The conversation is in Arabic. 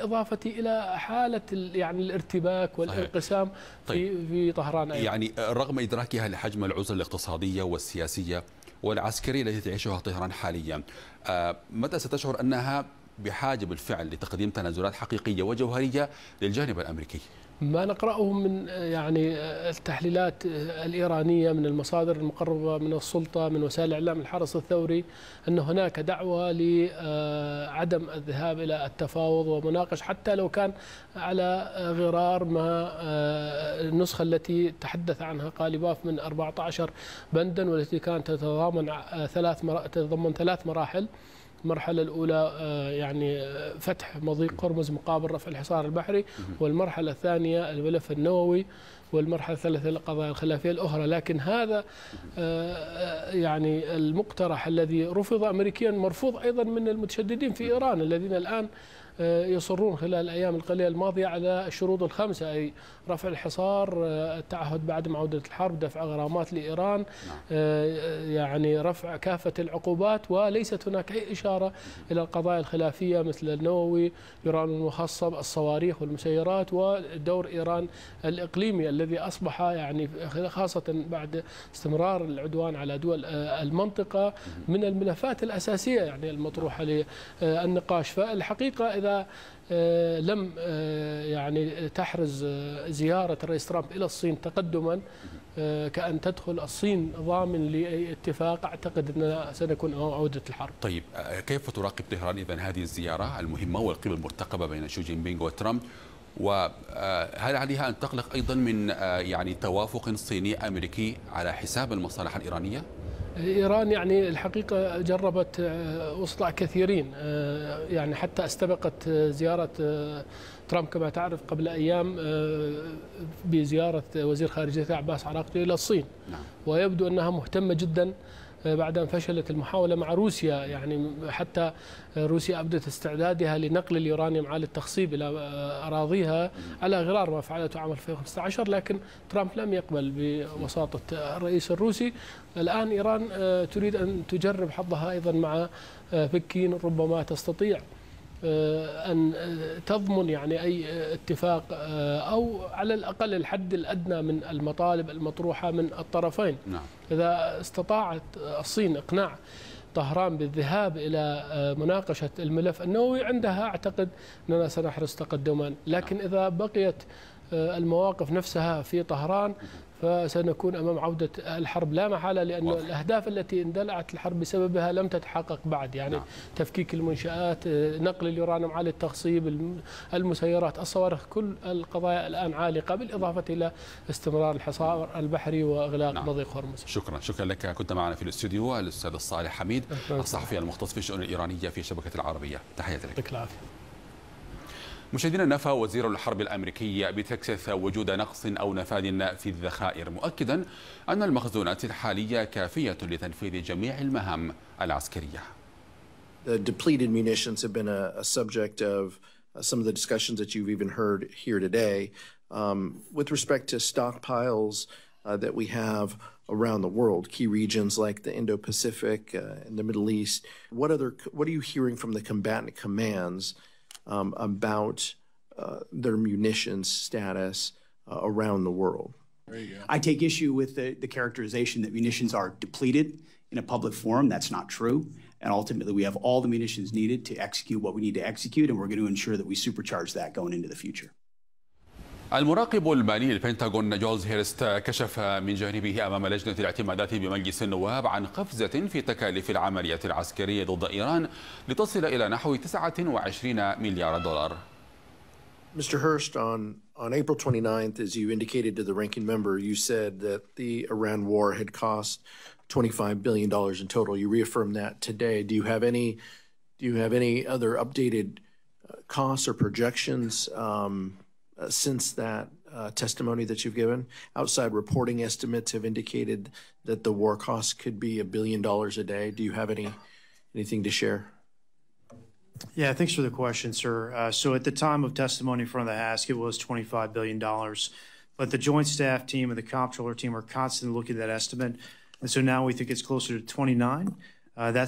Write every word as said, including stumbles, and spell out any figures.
بالإضافة إلى حالة يعني الارتباك والانقسام طيب. في في طهران أيضا. يعني رغم إدراكها لحجم العزلة الاقتصادية والسياسية والعسكرية التي تعيشها طهران حاليا، متى ستشعر أنها بحاجة بالفعل لتقديم تنازلات حقيقية وجوهرية للجانب الأمريكي؟ ما نقرأه من يعني التحليلات الإيرانية من المصادر المقربة من السلطة من وسائل الإعلام الحرس الثوري أن هناك دعوة لعدم الذهاب إلى التفاوض ومناقش حتى لو كان على غرار ما النسخة التي تحدث عنها قاليباف من أربعة عشر بندا والتي كانت تتضامن ثلاث تتضمن ثلاث مراحل. المرحلة الأولى يعني فتح مضيق هرمز مقابل رفع الحصار البحري، والمرحلة الثانية الملف النووي، والمرحلة الثالثة القضايا الخلافية الأخرى. لكن هذا يعني المقترح الذي رفض أمريكيا مرفوض أيضا من المتشددين في إيران الذين الآن يصرون خلال الأيام القليلة الماضية على الشروط الخمسة، أي رفع الحصار، التعهد بعدم عودة الحرب، دفع غرامات لإيران، يعني رفع كافة العقوبات، وليست هناك أي إشارة إلى القضايا الخلافية مثل النووي، إيران المخصب، الصواريخ والمسيرات، ودور إيران الإقليمي الذي أصبح يعني خاصة بعد استمرار العدوان على دول المنطقة من الملفات الأساسية يعني المطروحة للنقاش. فالحقيقة إذا لم يعني تحرز زيارة الرئيس ترامب إلى الصين تقدما كأن تدخل الصين ضامن لاتفاق، أعتقد أننا سنكون أمام عودة الحرب. طيب كيف تراقب طهران إذن هذه الزيارة المهمة والقمة المرتقبة بين شي جين بينغ وترامب، وهل عليها أن تقلق أيضا من يعني توافق صيني أمريكي على حساب المصالح الإيرانية؟ إيران يعني الحقيقة جربت وسط كثيرين، يعني حتى استبقت زيارة ترامب كما تعرف قبل أيام بزيارة وزير خارجية عباس عراقجي إلى الصين. نعم. ويبدو أنها مهتمة جدا بعد أن فشلت المحاولة مع روسيا، يعني حتى روسيا أبدت استعدادها لنقل اليورانيوم عالي التخصيب إلى أراضيها على غرار ما فعلته عام ألفين وخمسة عشر، لكن ترامب لم يقبل بوساطة الرئيس الروسي. الآن إيران تريد أن تجرب حظها أيضا مع بكين، ربما تستطيع أن تضمن يعني أي اتفاق أو على الأقل الحد الأدنى من المطالب المطروحة من الطرفين. نعم. إذا استطاعت الصين إقناع طهران بالذهاب إلى مناقشة الملف النووي عندها أعتقد أننا سنحرز تقدما، لكن إذا بقيت المواقف نفسها في طهران فسنكون أمام عودة الحرب لا محالة، لأن واضح. الأهداف التي اندلعت الحرب بسببها لم تتحقق بعد، يعني نعم. تفكيك المنشآت، نقل اليورانيوم عالي التخصيب، المسيرات، الصواريخ، كل القضايا الآن عالقة، بالإضافة إلى استمرار الحصار البحري وإغلاق نعم. مضيق هرمز. شكرا شكرا لك. كنت معنا في الاستوديو الأستاذ الصالح حميد الصحفي المختص في الشؤون الإيرانية في شبكة العربية. تحياتي لك. يعطيك العافية. مشاهدينا، نفى وزير الحرب الأمريكي بتكساس وجود نقص أو نفاذ في الذخائر، مؤكدا أن المخزونات الحالية كافية لتنفيذ جميع المهام العسكرية. The depleted munitions have been a, a subject of uh, some of the discussions that you've even heard here today. Um, with respect to stockpiles uh, that we have around the world, key regions like the Indo-Pacific uh, and the Middle East, what other what are you hearing from the combatant commands Um, about uh, their munitions status uh, around the world? I take issue with the, the characterization that munitions are depleted in a public forum. That's not true. And ultimately, we have all the munitions needed to execute what we need to execute, and we're going to ensure that we supercharge that going into the future. المراقب المالي للبنتاغون جولز هيرست كشف من جانبه أمام لجنة الاعتمادات بمجلس النواب عن قفزة في تكاليف العملية العسكرية ضد إيران لتصل إلى نحو تسعة وعشرين مليار دولار. Mister Hurst, on, on April twenty-ninth, as you indicated to the ranking member, you said that the Iran war had cost twenty-five billion dollars in total. You reaffirmed that today. Do you have any, do you have any other updated costs or projections um, Uh, since that uh, testimony that you've given? Outside reporting estimates have indicated that the war costs could be a billion dollars a day. Do you have any anything to share? Yeah, thanks for the question, sir. Uh, so at the time of testimony in front of the H A S C, it was twenty-five billion dollars. But the Joint Staff team and the Comptroller team are constantly looking at that estimate. And so now we think it's closer to twenty-nine. Uh, that